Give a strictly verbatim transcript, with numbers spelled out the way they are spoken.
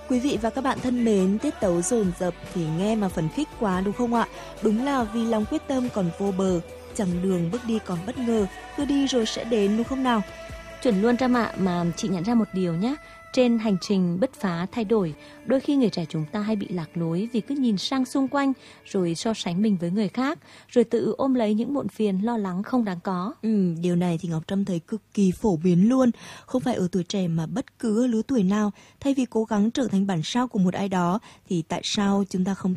Quý vị và các bạn thân mến, tiết tấu dồn dập thì nghe mà phấn khích quá đúng không ạ? Đúng là vì lòng quyết tâm còn vô bờ, chặng đường bước đi còn bất ngờ, cứ đi rồi sẽ đến đúng không nào? Chuẩn luôn Trâm ạ, mà chị nhận ra một điều nhé. Trên hành trình bứt phá thay đổi, đôi khi người trẻ chúng ta hay bị lạc lối vì cứ nhìn sang xung quanh rồi so sánh mình với người khác, rồi tự ôm lấy những muộn phiền lo lắng không đáng có. Ừ, điều này thì Ngọc Trâm thấy cực kỳ phổ biến luôn. Không phải ở tuổi trẻ mà bất cứ lứa tuổi nào, thay vì cố gắng trở thành bản sao của một ai đó, thì tại sao chúng ta không